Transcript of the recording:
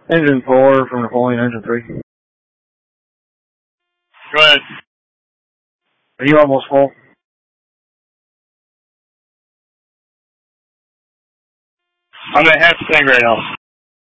Engine 4 from Napoleon, engine 3. Go ahead. Are you almost full? I'm at half tank right now.